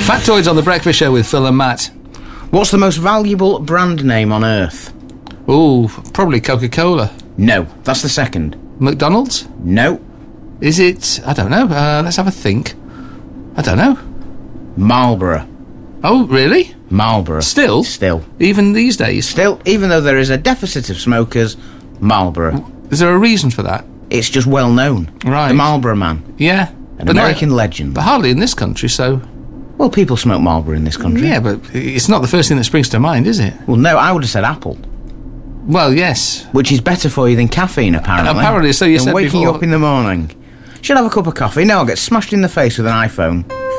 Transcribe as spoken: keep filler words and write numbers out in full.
Factoids on the Breakfast Show with Phil and Matt. What's the most valuable brand name on Earth? Ooh, probably Coca-Cola. No, that's the second. McDonald's? No. Is it... I don't know. Uh, let's have a think. I don't know. Marlboro. Oh, really? Marlboro. Still? Still. Even these days? Still, even though there is a deficit of smokers, Marlboro. Is there a reason for that? It's just well known. Right. The Marlboro Man. Yeah. An but American not, legend. But hardly in this country, so... Well, people smoke Marlboro in this country. Yeah, but it's not the first thing that springs to mind, is it? Well, no, I would have said apple. Well, yes. Which is better for you than caffeine, apparently. Apparently, so you than said waking before. you up in the morning. Should have a cup of coffee. No, I'll get smashed in the face with an iPhone.